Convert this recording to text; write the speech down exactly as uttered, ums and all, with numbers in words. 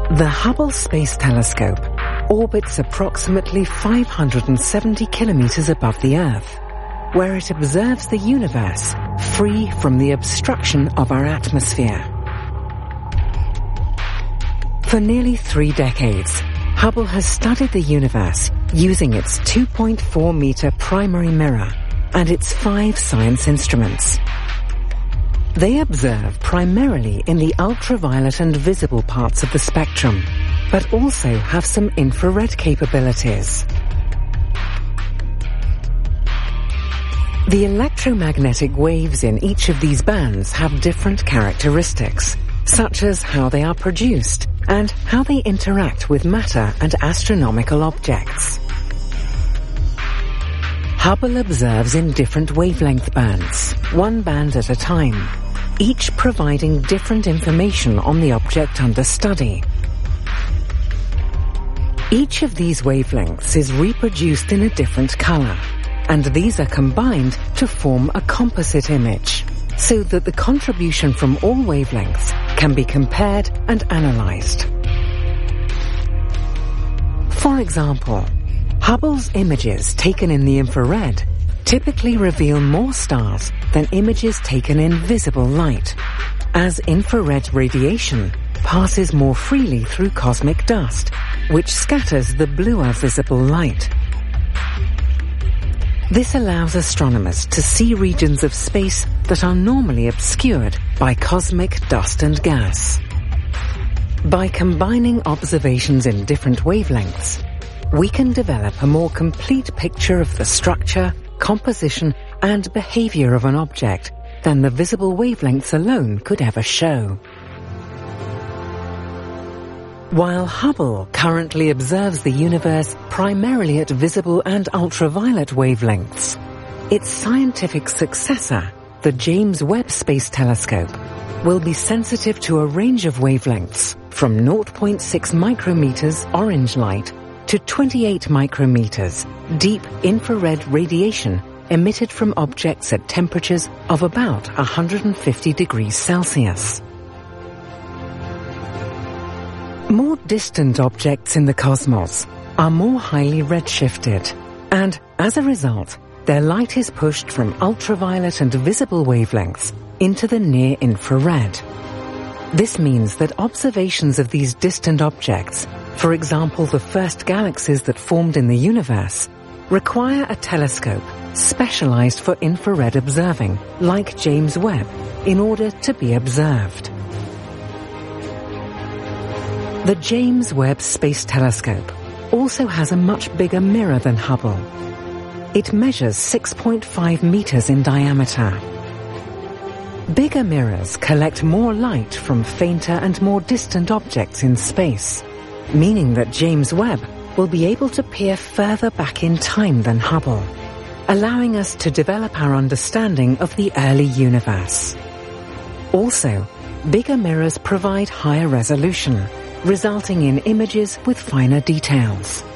The Hubble Space Telescope orbits approximately five hundred seventy kilometers above the Earth, where it observes the universe free from the obstruction of our atmosphere. For nearly three decades, Hubble has studied the universe using its two point four meter primary mirror and its five science instruments. They observe primarily in the ultraviolet and visible parts of the spectrum, but also have some infrared capabilities. The electromagnetic waves in each of these bands have different characteristics, such as how they are produced and how they interact with matter and astronomical objects. Hubble observes in different wavelength bands, one band at a time, each providing different information on the object under study. Each of these wavelengths is reproduced in a different color, and these are combined to form a composite image, so that the contribution from all wavelengths can be compared and analyzed. For example, Hubble's images taken in the infrared typically reveal more stars than images taken in visible light, as infrared radiation passes more freely through cosmic dust, which scatters the bluer visible light. This allows astronomers to see regions of space that are normally obscured by cosmic dust and gas. By combining observations in different wavelengths, we can develop a more complete picture of the structure, composition, and behavior of an object than the visible wavelengths alone could ever show. While Hubble currently observes the universe primarily at visible and ultraviolet wavelengths, its scientific successor, the James Webb Space Telescope, will be sensitive to a range of wavelengths from zero point six micrometers orange light to twenty-eight micrometers deep infrared radiation emitted from objects at temperatures of about one hundred fifty degrees Celsius. More distant objects in the cosmos are more highly redshifted, and as a result, their light is pushed from ultraviolet and visible wavelengths into the near-infrared. This means that observations of these distant objects, for example the first galaxies that formed in the universe, require a telescope specialized for infrared observing, like James Webb, in order to be observed. The James Webb Space Telescope also has a much bigger mirror than Hubble. It measures six point five meters in diameter. Bigger mirrors collect more light from fainter and more distant objects in space, meaning that James Webb will be able to peer further back in time than Hubble, allowing us to develop our understanding of the early universe. Also, bigger mirrors provide higher resolution, resulting in images with finer details.